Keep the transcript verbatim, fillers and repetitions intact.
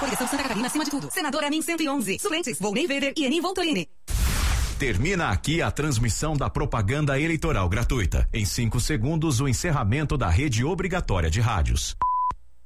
Coligação Santa Catarina acima de tudo. Senador Amin cento e onze. Suplentes, Volney Weber e Enim Voltorini. Termina aqui a transmissão da propaganda eleitoral gratuita. Em cinco segundos, o encerramento da rede obrigatória de rádios.